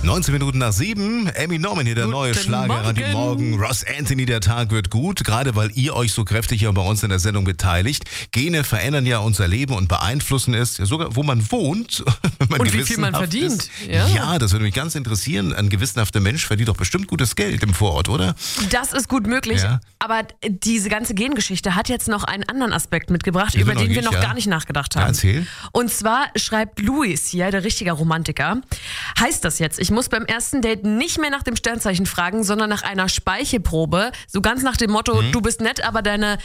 19 Minuten nach 7. Amy Norman hier, der neue Schlager an die Morgen. Ross Anthony, der Tag wird gut. Gerade weil ihr euch so kräftig ja bei uns in der Sendung beteiligt. Gene verändern ja unser Leben und beeinflussen es, ja sogar wo man wohnt. Und wie viel man verdient. Ist. Ja, das würde mich ganz interessieren. Ein gewissenhafter Mensch verdient doch bestimmt gutes Geld im Vorort, oder? Das ist gut möglich. Ja. Aber diese ganze Gengeschichte hat jetzt noch einen anderen Aspekt mitgebracht, über den wir noch gar nicht nachgedacht haben. Ja, erzähl. Und zwar schreibt Luis hier, der richtige Romantiker, heißt das jetzt, ich muss beim ersten Date nicht mehr nach dem Sternzeichen fragen, sondern nach einer Speichelprobe. So ganz nach dem Motto, du bist nett, aber deine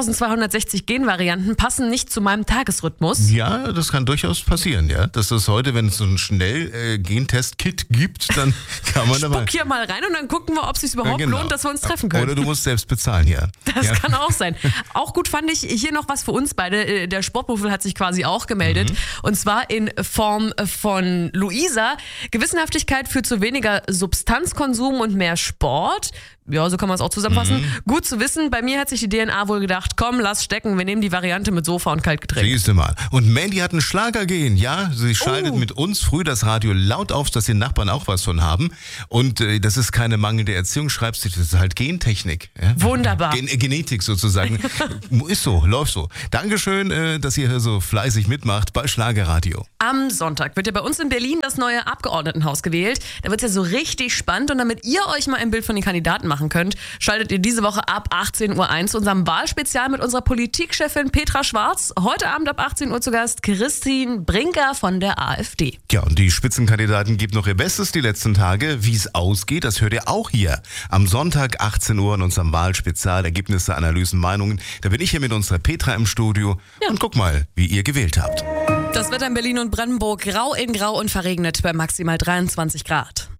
1260 Genvarianten passen nicht zu meinem Tagesrhythmus. Ja, das kann durchaus passieren, ja. Dass das heute, wenn es so ein Schnell-Gentest-Kit gibt, dann kann man Spuck hier mal rein und dann gucken wir, ob es sich überhaupt lohnt, dass wir uns treffen können. Oder du musst selbst bezahlen, ja. Das kann auch sein. Auch gut fand ich hier noch was für uns beide. Der Sportprofil hat sich quasi auch gemeldet. Und zwar in Form von Luisa. Gewissenhaftigkeit führt zu weniger Substanzkonsum und mehr Sport. Ja, so kann man es auch zusammenfassen. Gut zu wissen, bei mir hat sich die DNA wohl gedacht, komm, lass stecken, wir nehmen die Variante mit Sofa und Kaltgetränk. Siehst du mal. Und Mandy hat einen Schlager gehen, ja. Sie schaltet mit uns früh das Radio laut auf, dass die Nachbarn auch was von haben. Und das ist keine mangelnde Erziehung, schreibst du, das ist halt Gentechnik. Ja? Wunderbar. Genetik sozusagen. Ist so, läuft so. Dankeschön, dass ihr hier so fleißig mitmacht bei Schlagerradio. Am Sonntag wird ja bei uns in Berlin das neue Abgeordnetenhaus gewählt. Da wird es ja so richtig spannend. Und damit ihr euch mal ein Bild von den Kandidaten machen könnt, schaltet ihr diese Woche ab 18.01 Uhr zu unserem Wahlspezial mit unserer Politikchefin Petra Schwarz. Heute Abend ab 18 Uhr zu Gast Christine Brinker von der AfD. Ja, und die Spitzenkandidaten geben noch ihr Bestes die letzten Tage. Wie es ausgeht, das hört ihr auch hier. Am Sonntag 18 Uhr in unserem Wahlspezial. Ergebnisse, Analysen, Meinungen. Da bin ich hier mit unserer Petra im Studio. Ja. Und guck mal, wie ihr gewählt habt. Das Wetter in Berlin und Brandenburg grau in grau und verregnet bei maximal 23 Grad.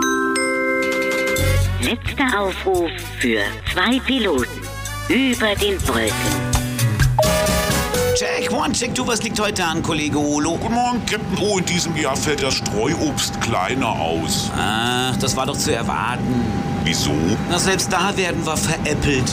Letzter Aufruf für 2 Piloten über den Wolken. Check, one, check, du, was liegt heute an, Kollege Olo? Guten Morgen, Captain O. In diesem Jahr fällt das Streuobst kleiner aus. Ach, das war doch zu erwarten. Wieso? Na, selbst da werden wir veräppelt.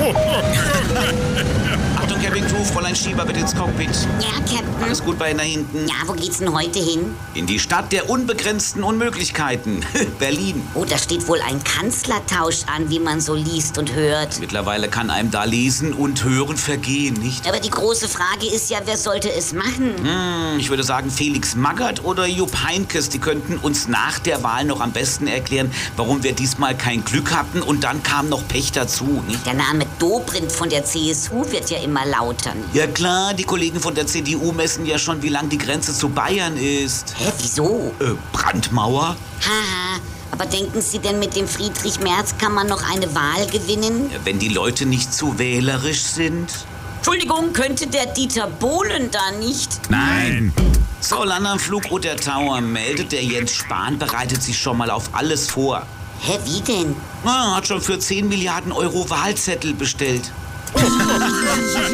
Achtung, Cabin Crew, Fräulein Schieber, bitte ins Cockpit. Ja, Captain. Alles gut bei Ihnen da hinten? Ja, wo geht's denn heute hin? In die Stadt der unbegrenzten Unmöglichkeiten. Berlin. Oh, da steht wohl ein Kanzlertausch an, wie man so liest und hört. Mittlerweile kann einem da lesen und hören vergehen, nicht? Aber die große Frage ist ja, wer sollte es machen? Ich würde sagen, Felix Magath oder Jupp Heynckes, die könnten uns nach der Wahl noch am besten erklären, warum wir diesmal kein Glück hatten und dann kam noch Pech dazu, nicht? Der Name Dobrindt von der CSU wird ja immer lauter. Ja klar, die Kollegen von der CDU messen ja schon, wie lang die Grenze zu Bayern ist. Hä, wieso? Brandmauer? Haha, aber denken Sie denn, mit dem Friedrich Merz kann man noch eine Wahl gewinnen? Ja, wenn die Leute nicht zu wählerisch sind. Entschuldigung, könnte der Dieter Bohlen da nicht? Nein. So, Land am Flugroter Tower meldet, der Jens Spahn bereitet sich schon mal auf alles vor. Hä, wie denn? Hat schon für 10 Milliarden Euro Wahlzettel bestellt.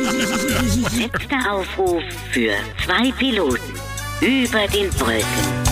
Letzter Aufruf für 2 Piloten über den Wolken.